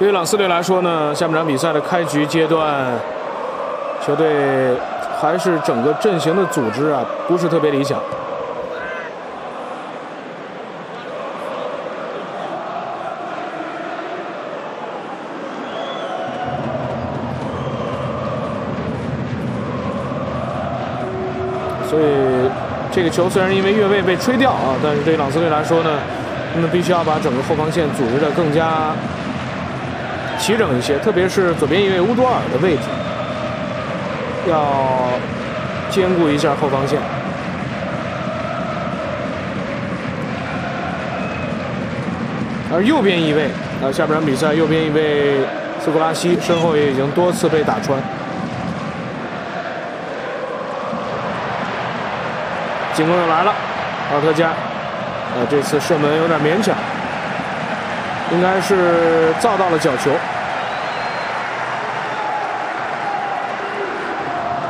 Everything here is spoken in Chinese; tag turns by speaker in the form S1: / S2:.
S1: 对于朗斯队来说呢，下半场比赛的开局阶段，球队还是整个阵型的组织啊，不是特别理想。所以这个球虽然因为越位被吹掉啊，但是对于朗斯队来说呢，他们必须要把整个后防线组织的更加齐整一些，特别是左边一位乌多尔的位置，要兼顾一下后防线。而右边一位下半场比赛右边一位斯库拉西身后也已经多次被打穿。进攻又来了，奥特加，这次射门有点勉强，应该是造到了角球。